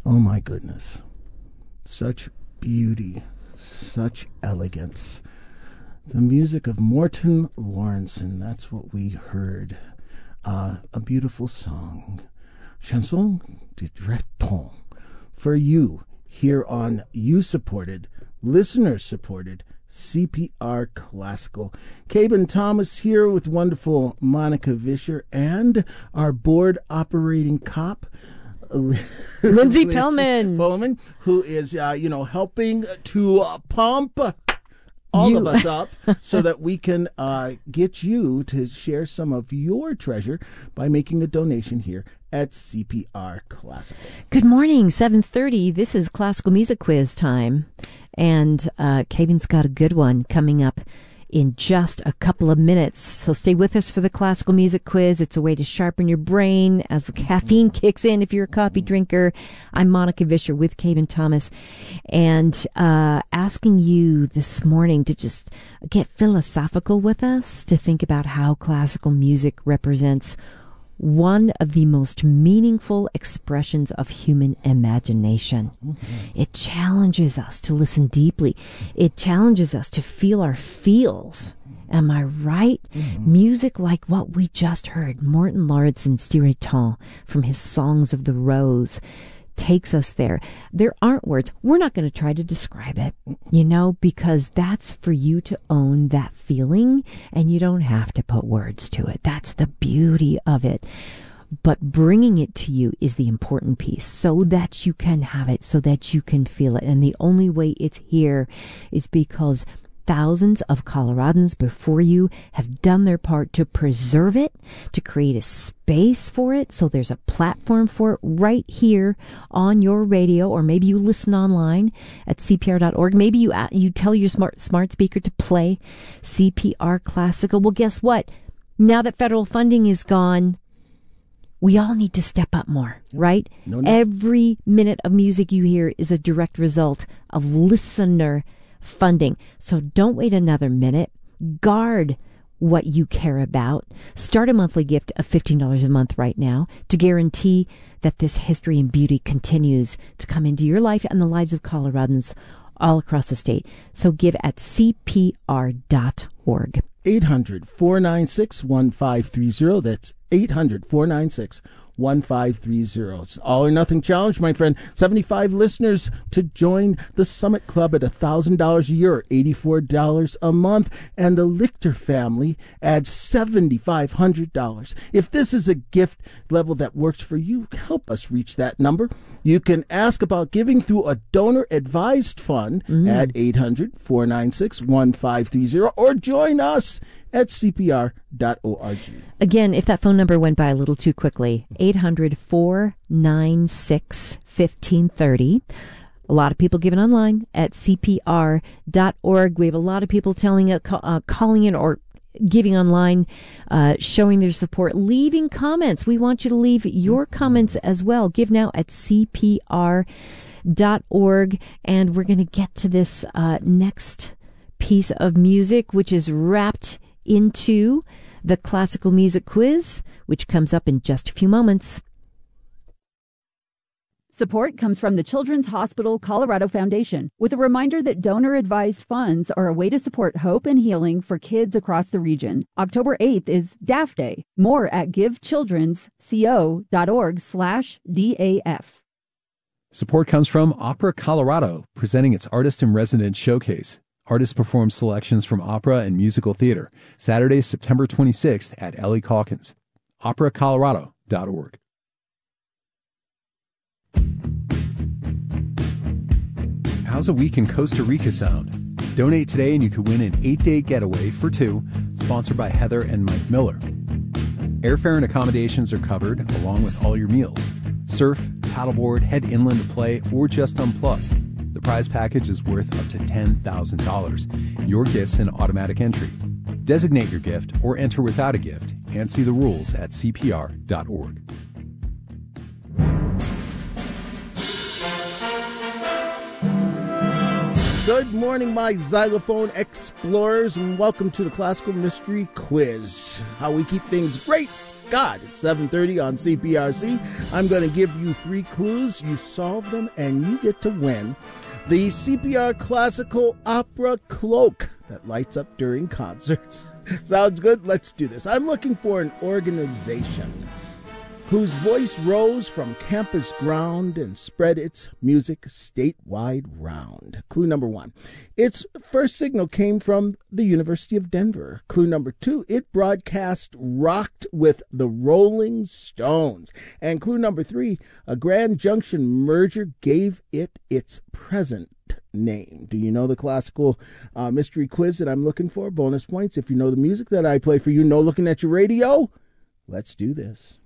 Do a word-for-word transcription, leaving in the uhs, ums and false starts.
Oh my goodness. Such beauty, such elegance. The music of Morten Lawrenson, that's what we heard. Uh, a beautiful song. Chanson de Breton. For you, here on you-supported, listener-supported C P R Classical. Caben Thomas here with wonderful Monica Vischer and our board operating cop, Lindsay Pellman. Pellman, who is, uh, you know, helping to uh, pump all you. of us up so that we can uh, get you to share some of your treasure by making a donation here at C P R Classical. Good morning, seven thirty. This is Classical Music Quiz time. And uh, Caven's got a good one coming up in just a couple of minutes. So stay with us for the Classical Music Quiz. It's a way to sharpen your brain as the caffeine kicks in if you're a coffee drinker. I'm Monica Vischer with Caven Thomas, and uh, asking you this morning to just get philosophical with us, to think about how classical music represents one of the most meaningful expressions of human imagination. Mm-hmm. It challenges us to listen deeply. It challenges us to feel our feels. Am I right? Mm-hmm. Music like what we just heard, Morten Lawrenson's Duretton from his Songs of the Rose, takes us there. There aren't words. We're not going to try to describe it, you know, because that's for you to own that feeling, and you don't have to put words to it. That's the beauty of it. But bringing it to you is the important piece, so that you can have it, so that you can feel it. And the only way it's here is because thousands of Coloradans before you have done their part to preserve it, to create a space for it, so there's a platform for it right here on your radio, or maybe you listen online at C P R dot org. Maybe you you tell your smart smart speaker to play C P R Classical. Well, guess what? Now that federal funding is gone, we all need to step up more, right? No, no. Every minute of music you hear is a direct result of listener funding. So don't wait another minute. Guard what you care about. Start a monthly gift of fifteen dollars a month right now to guarantee that this history and beauty continues to come into your life and the lives of Coloradans all across the state. So give at C P R dot org. eight hundred, four nine six, one five three zero. That's eight hundred, four nine six, one five three zero. It's all or nothing challenge, my friend. seventy-five listeners to join the Summit Club at one thousand dollars a year, or eighty-four dollars a month. And the Lichter family adds seven thousand five hundred dollars. If this is a gift level that works for you, help us reach that number. You can ask about giving through a donor-advised fund mm. at eight hundred, four nine six, one five three zero, or join us at C P R dot org. Again, if that phone number went by a little too quickly, eight hundred, four nine six, one five three zero. A lot of people giving online at C P R dot org. We have a lot of people telling uh, uh, calling in or giving online, uh, showing their support, leaving comments. We want you to leave your comments as well. Give now at C P R dot org. And we're going to get to this uh, next piece of music, which is wrapped into the Classical Music Quiz, which comes up in just a few moments. Support comes from the Children's Hospital Colorado Foundation, with a reminder that donor-advised funds are a way to support hope and healing for kids across the region. October eighth is D A F Day. More at givechildrensco.org slash DAF. Support comes from Opera Colorado, presenting its Artist-in-Residence Showcase. Artists perform selections from opera and musical theater, Saturday, September twenty-sixth at Ellie Calkins. opera colorado dot org. How's a week in Costa Rica sound? Donate today and you could win an eight-day getaway for two, sponsored by Heather and Mike Miller. Airfare and accommodations are covered, along with all your meals. Surf, paddleboard, head inland to play, or just unplug. The prize package is worth up to ten thousand dollars. Your gift's an automatic entry. Designate your gift or enter without a gift and see the rules at C P R dot org. Good morning, my xylophone explorers, and welcome to the Classical Mystery Quiz. How we keep things great, Scott, at seven thirty on C P R C. I'm going to give you three clues. You solve them, and you get to win the C P R Classical Opera Cloak that lights up during concerts. Sounds good? Let's do this. I'm looking for an organization whose voice rose from campus ground and spread its music statewide round. Clue number one, its first signal came from the University of Denver. Clue number two, it broadcast rocked with the Rolling Stones. And clue number three, a Grand Junction merger gave it its present name. Do you know the classical uh, mystery quiz that I'm looking for? Bonus points if you know the music that I play for you. No looking at your radio? Let's do this.